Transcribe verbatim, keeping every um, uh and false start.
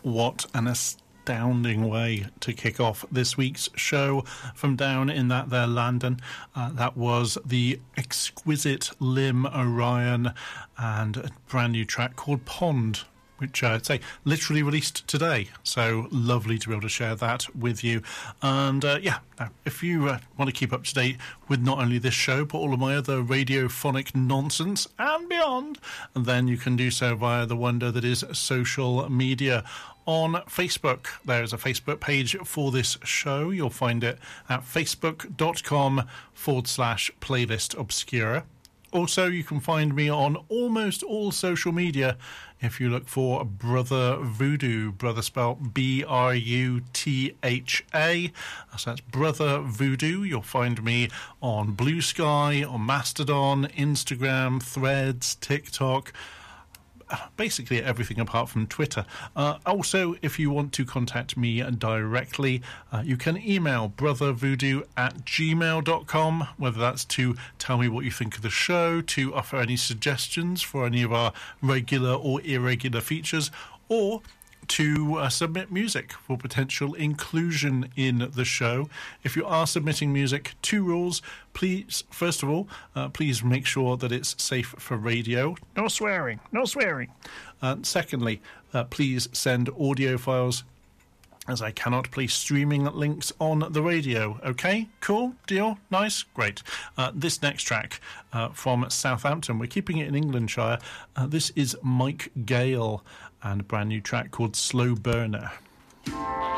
What an astounding way to kick off this week's show from down in that there London. Uh, that was the exquisite Lim Orion and a brand new track called Pond, which I'd say literally released today. So lovely to be able to share that with you. And uh, yeah, now, if you uh, want to keep up to date with not only this show, but all of my other radiophonic nonsense and beyond, then you can do so via the wonder that is social media. On Facebook, there is a Facebook page for this show. You'll find it at facebook.com forward slash playlist obscura. Also, you can find me on almost all social media if you look for Brother Voodoo, brother spelled B R U T H A. So that's Brother Voodoo. You'll find me on Blue Sky, on Mastodon, Instagram, Threads, TikTok, basically everything apart from Twitter. Uh, also, if you want to contact me directly, uh, you can email brothervoodoo at gmail dot com, whether that's to tell me what you think of the show, to offer any suggestions for any of our regular or irregular features, or to uh, submit music for potential inclusion in the show. If you are submitting music, two rules. Please, first of all, uh, please make sure that it's safe for radio. No swearing, no swearing. Uh, secondly, uh, please send audio files, as I cannot place streaming links on the radio. Okay, cool, deal, nice, great. Uh, this next track uh, from Southampton, we're keeping it in Englandshire. Uh, this is Mike Gale and a brand new track called Slow Burner.